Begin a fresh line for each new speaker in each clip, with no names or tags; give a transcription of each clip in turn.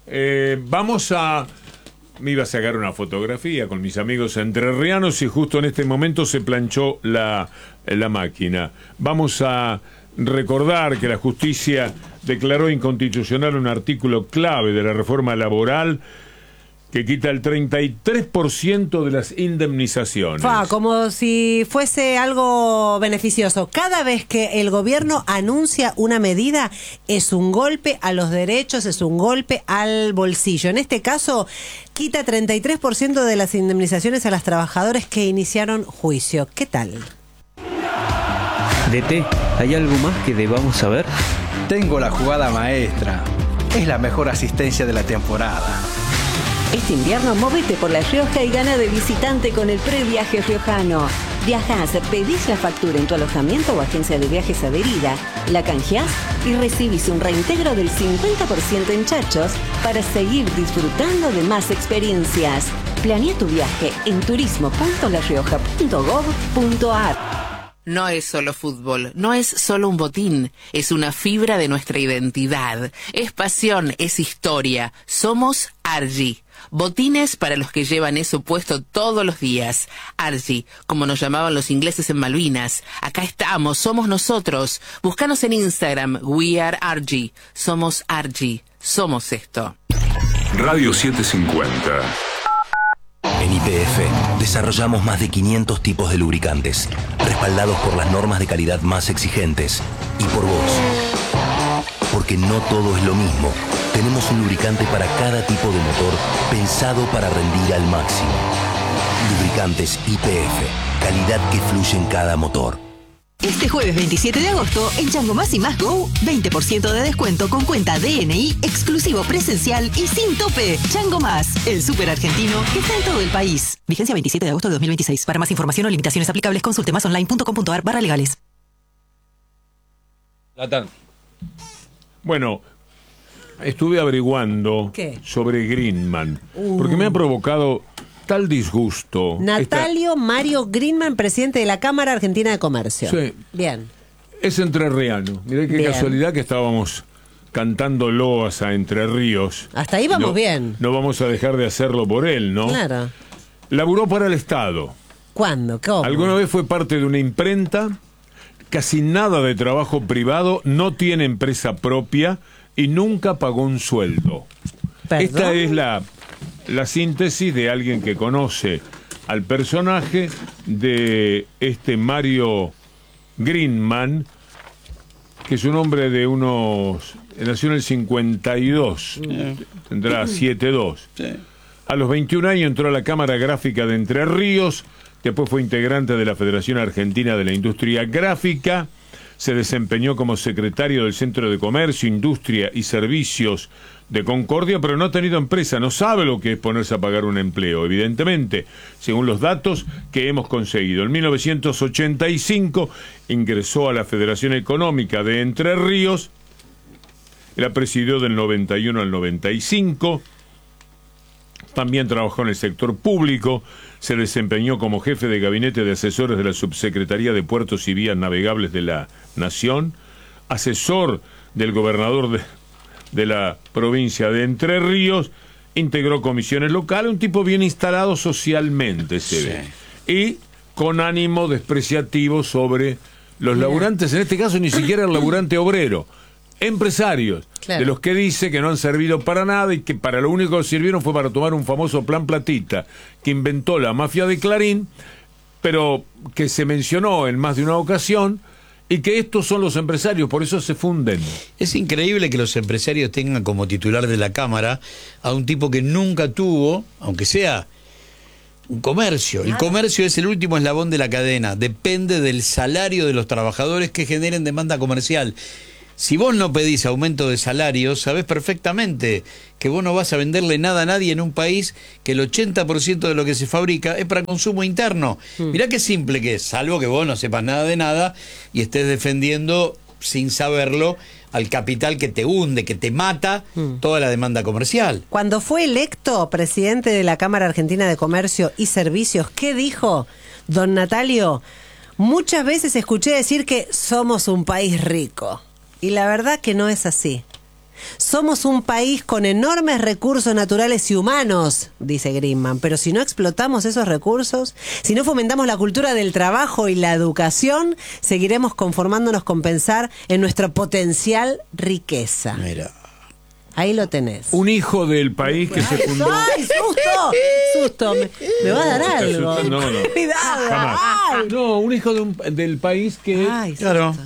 Me iba a sacar una fotografía con mis amigos entrerrianos y justo en este momento se planchó la máquina. Vamos a recordar que la justicia declaró inconstitucional un artículo clave de la reforma laboral que quita el 33% de las indemnizaciones.
Como si fuese algo beneficioso. Cada vez que el gobierno anuncia una medida, es un golpe a los derechos, es un golpe al bolsillo. En este caso, quita 33% de las indemnizaciones a los trabajadores que iniciaron juicio. ¿Qué tal?
DT, ¿hay algo más que debamos saber?
Tengo la jugada maestra. Es la mejor asistencia de la temporada.
Este invierno móvete por La Rioja y gana de visitante con el previaje riojano. Viajás, pedís la factura en tu alojamiento o agencia de viajes adherida, la canjeás y recibís un reintegro del 50% en chachos para seguir disfrutando de más experiencias. Planea tu viaje en turismo.larioja.gov.ar.
No es solo fútbol, no es solo un botín, es una fibra de nuestra identidad, es pasión, es historia. Somos Argy. Botines para los que llevan eso puesto todos los días. Argy, como nos llamaban los ingleses en Malvinas. Acá estamos, somos nosotros. Búscanos en Instagram, We Are Argy. Somos Argy, somos esto.
Radio 750.
En YPF desarrollamos más de 500 tipos de lubricantes, respaldados por las normas de calidad más exigentes y por vos. Porque no todo es lo mismo. Tenemos un lubricante para cada tipo de motor pensado para rendir al máximo. Lubricantes YPF, calidad que fluye en cada motor.
Este jueves 27 de agosto, en Chango Más y Más Go, 20% de descuento con cuenta DNI, exclusivo presencial y sin tope. Chango Más, el súper argentino que está en todo el país. Vigencia 27 de agosto de 2026. Para más información o limitaciones aplicables, consulte masonline.com.ar/legales.
Bueno, estuve averiguando sobre Greenman, porque me ha provocado tal disgusto.
Natalio Mario Greenman, presidente de la Cámara Argentina de Comercio.
Sí.
Bien.
Es entrerriano. Mirá qué casualidad que estábamos cantando loas a Entre Ríos.
Hasta ahí vamos bien.
No vamos a dejar de hacerlo por él, ¿no?
Claro.
Laburó para el Estado.
¿Cuándo? ¿Cómo?
Alguna vez fue parte de una imprenta, casi nada de trabajo privado, no tiene empresa propia y nunca pagó un sueldo.
¿Perdón?
Esta es la síntesis de alguien que conoce al personaje de este Mario Greenman, que es un hombre de nació en el 52, tendrá 72. Sí. A los 21 años entró a la Cámara Gráfica de Entre Ríos, después fue integrante de la Federación Argentina de la Industria Gráfica, se desempeñó como secretario del Centro de Comercio, Industria y Servicios de Concordia, pero no ha tenido empresa, no sabe lo que es ponerse a pagar un empleo, evidentemente, según los datos que hemos conseguido. En 1985 ingresó a la Federación Económica de Entre Ríos, la presidió del 91 al 95, también trabajó en el sector público, se desempeñó como jefe de gabinete de asesores de la Subsecretaría de Puertos y Vías Navegables de la Nación, asesor del gobernador de la provincia de Entre Ríos, integró comisiones locales, un tipo bien instalado socialmente, se ve. Y con ánimo despreciativo sobre los laburantes, en este caso ni siquiera el laburante obrero, empresarios, de los que dice que no han servido para nada y que para lo único que sirvieron fue para tomar un famoso plan platita que inventó la mafia de Clarín, pero que se mencionó en más de una ocasión, y que estos son los empresarios, por eso se funden.
Es increíble que los empresarios tengan como titular de la Cámara a un tipo que nunca tuvo, aunque sea un comercio. El comercio es el último eslabón de la cadena, depende del salario de los trabajadores que generen demanda comercial. Si vos no pedís aumento de salario, sabés perfectamente que vos no vas a venderle nada a nadie en un país que el 80% de lo que se fabrica es para consumo interno. Mirá qué simple que es, salvo que vos no sepas nada de nada y estés defendiendo, sin saberlo, al capital que te hunde, que te mata toda la demanda comercial.
Cuando fue electo presidente de la Cámara Argentina de Comercio y Servicios, ¿qué dijo don Natalio? Muchas veces escuché decir que somos un país rico. Y la verdad que no es así. Somos un país con enormes recursos naturales y humanos, dice Greenman, pero si no explotamos esos recursos, si no fomentamos la cultura del trabajo y la educación, seguiremos conformándonos con pensar en nuestra potencial riqueza.
Mira.
Ahí lo tenés.
Un hijo del país que se fundó...
¡Ay, susto! ¡Susto! Me va a dar algo.
No.
Cuidado.
Jamás.
Ay.
No, un hijo del país que
Ay,
Claro.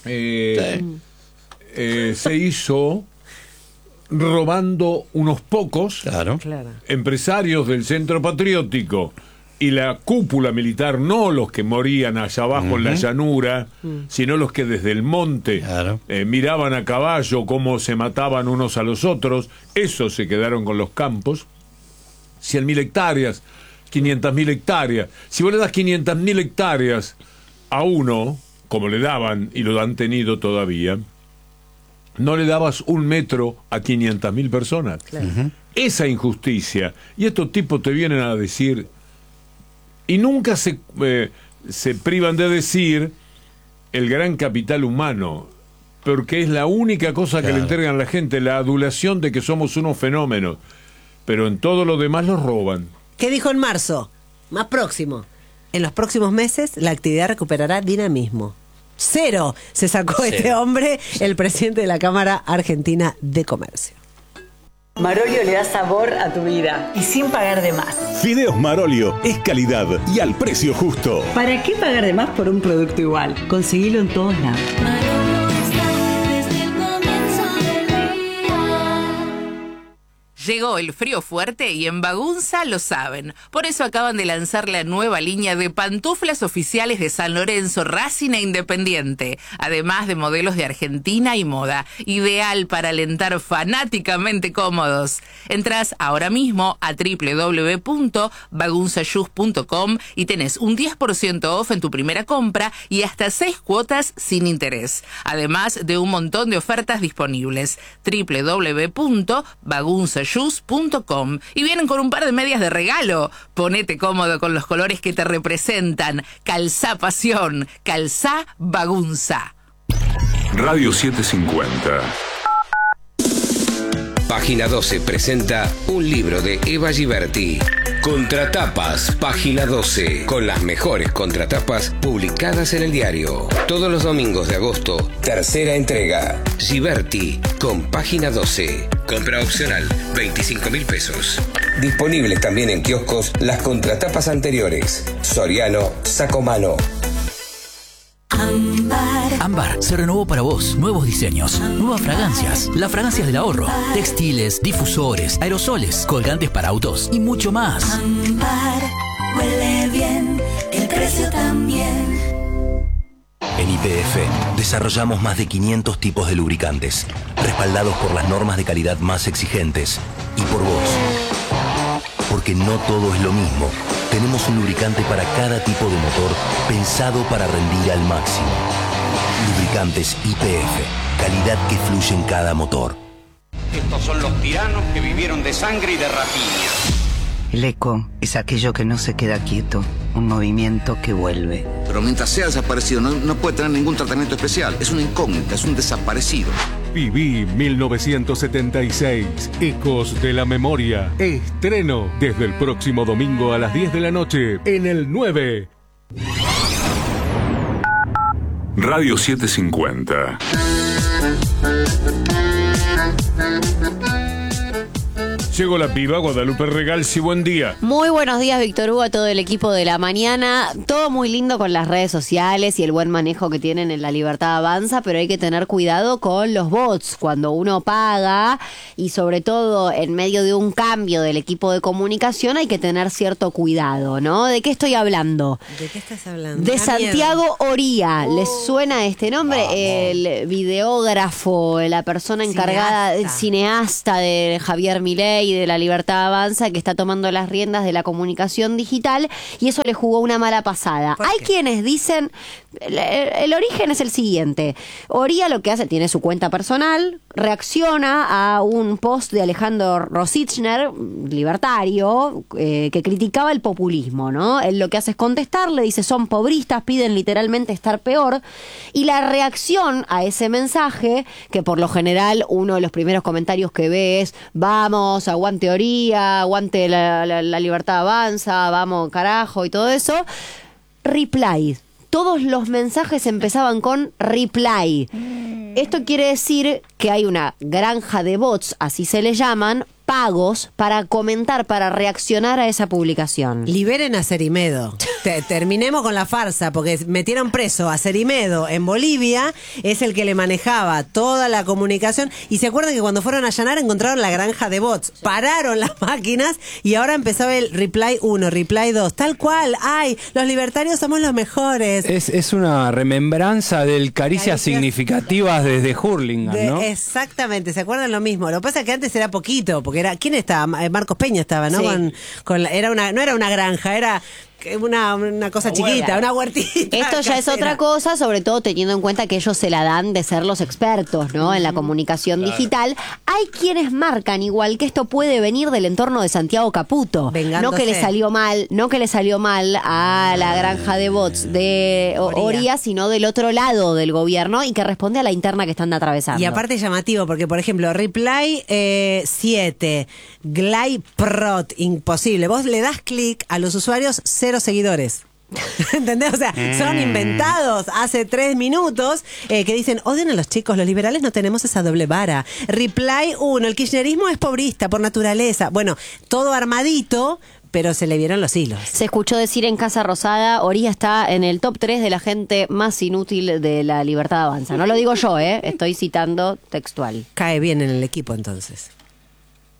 se hizo robando unos pocos
Claro.
empresarios del Centro Patriótico y la cúpula militar, no los que morían allá abajo en la llanura, sino los que desde el monte miraban a caballo cómo se mataban unos a los otros. Esos se quedaron con los campos. 100.000 hectáreas, 500.000 hectáreas. Si vos le das 500.000 hectáreas a uno, como le daban y lo han tenido todavía, no le dabas 1 metro a 500.000 personas. Esa injusticia. Y estos tipos te vienen a decir... Y nunca se privan de decir el gran capital humano, porque es la única cosa que le entregan a la gente, la adulación de que somos unos fenómenos. Pero en todo lo demás los roban.
¿Qué dijo en marzo? Más próximo. En los próximos meses la actividad recuperará dinamismo. 0 se sacó este hombre, el presidente de la Cámara Argentina de Comercio.
Marolio le da sabor a tu vida y sin pagar de más.
Fideos Marolio es calidad y al precio justo.
¿Para qué pagar de más por un producto igual? Conseguilo en todos lados.
Llegó el frío fuerte y en Bagunza lo saben. Por eso acaban de lanzar la nueva línea de pantuflas oficiales de San Lorenzo, Racing e Independiente. Además de modelos de Argentina y moda. Ideal para alentar fanáticamente cómodos. Entrás ahora mismo a www.bagunzashoes.com y tenés un 10% off en tu primera compra y hasta 6 cuotas sin interés. Además de un montón de ofertas disponibles. www.bagunzashoes.com y vienen con un par de medias de regalo. Ponete cómodo con los colores que te representan. Calzá pasión, calzá bagunza.
Radio 750.
Página 12 presenta un libro de Eva Giberti. Contratapas, página 12, con las mejores contratapas publicadas en el diario. Todos los domingos de agosto, tercera entrega. Giberti, con página 12. Compra opcional, 25.000 pesos. Disponibles también en kioscos las contratapas anteriores. Soriano, Sacomano.
Ámbar se renovó para vos. Nuevos diseños, nuevas fragancias, las fragancias del ahorro, textiles, difusores, aerosoles, colgantes para autos y mucho más.
Ámbar huele bien, el precio también.
En YPF desarrollamos más de 500 tipos de lubricantes, respaldados por las normas de calidad más exigentes y por vos. Porque no todo es lo mismo. Tenemos un lubricante para cada tipo de motor pensado para rendir al máximo. Lubricantes YPF, calidad que fluye en cada motor.
Estos son los tiranos que vivieron de sangre y de rapiña.
El eco es aquello que no se queda quieto, un movimiento que vuelve.
Pero mientras sea desaparecido no puede tener ningún tratamiento especial. Es una incógnita, es un desaparecido.
Viví 1976, Ecos de la Memoria. Estreno desde el próximo domingo a las 10 de la noche en el 9.
Radio 750.
Llegó la piba, Guadalupe Regalsi, buen día.
Muy buenos días, Víctor Hugo, a todo el equipo de la mañana. Todo muy lindo con las redes sociales y el buen manejo que tienen en La Libertad Avanza, pero hay que tener cuidado con los bots cuando uno paga y sobre todo en medio de un cambio del equipo de comunicación hay que tener cierto cuidado, ¿no? ¿De qué estoy hablando?
¿De qué estás hablando?
De Santiago Oría. ¿Les suena este nombre? El videógrafo, la persona encargada, el cineasta de Javier Milei, Milei de La Libertad Avanza, que está tomando las riendas de la comunicación digital, y eso le jugó una mala pasada. Hay quienes dicen, el origen es el siguiente. Oria lo que hace, tiene su cuenta personal, reacciona a un post de Alejandro Rosichner, libertario, que criticaba el populismo, ¿no? Él lo que hace es contestar, le dice, son pobristas, piden literalmente estar peor, y la reacción a ese mensaje, que por lo general uno de los primeros comentarios que ve es, vamos, aguante Oria, aguante la Libertad Avanza, vamos carajo y todo eso, reply. Todos los mensajes empezaban con reply. Esto quiere decir que hay una granja de bots, así se le llaman, pagos para comentar, para reaccionar a esa publicación.
Liberen a Cerimedo. Terminemos con la farsa, porque metieron preso a Cerimedo en Bolivia, es el que le manejaba toda la comunicación, y se acuerdan que cuando fueron a allanar encontraron la granja de bots, pararon las máquinas y ahora empezaba el reply 1, reply 2, tal cual, ay, los libertarios somos los mejores.
Es una remembranza del Caricias Significativas desde Hurlingham, ¿no?
Exactamente, ¿se acuerdan lo mismo? Lo que pasa es que antes era poquito, porque era, ¿quién estaba? Marcos Peña estaba, ¿no?
Sí.
No era una granja, era una cosa chiquita, una huertita.
Esto ya es otra cosa, sobre todo teniendo en cuenta que ellos se la dan de ser los expertos, ¿no? En la comunicación digital. Hay quienes marcan igual que esto puede venir del entorno de Santiago Caputo. No que le salió mal a la granja de bots de Oria, sino del otro lado del gobierno, y que responde a la interna que están atravesando.
Y aparte llamativo, porque por ejemplo, reply 7, Glay Prot, imposible. Vos le das clic a los usuarios, 0 seguidores. ¿Entendés? O sea, son inventados hace 3 minutos que dicen, odien a los chicos, los liberales no tenemos esa doble vara. Reply 1, el kirchnerismo es pobrista por naturaleza. Bueno, todo armadito, pero se le vieron los hilos.
Se escuchó decir en Casa Rosada, Oria está en el top 3 de la gente más inútil de La Libertad Avanza. No lo digo yo, estoy citando textual.
Cae bien en el equipo entonces.